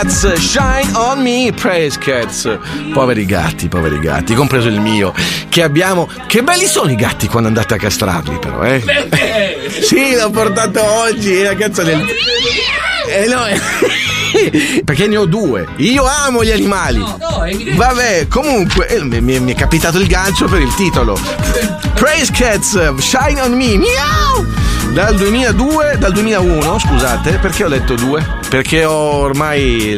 Shine on me, Praise Cats. Poveri gatti, compreso il mio. Che abbiamo. Che belli sono i gatti quando andate a castrarli, però, eh? Sì, l'ho portato oggi, ragazza del. No, perché ne ho due. Io amo gli animali. No, è evidente. Vabbè, comunque, mi è capitato il gancio per il titolo. Praise Cats, Shine on me. Miau! Dal 2001, scusate, perché ho detto 2? Perché ho ormai